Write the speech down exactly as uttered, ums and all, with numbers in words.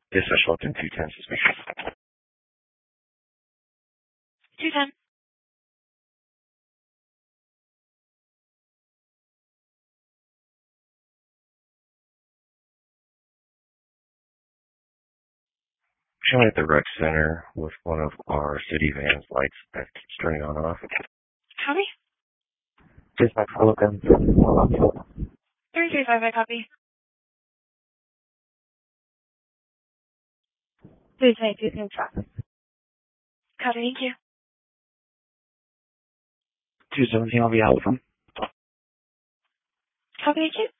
Yes, I show up in two ten suspicious. two ten. Showing at the rec center with one of our city vans lights that keeps turning on and off. Copy. Dispatch for looking. three three five, I copy. Please make two ten traffic. Copy, thank you. two seventeen, I'll be out with them. Copy, thank you.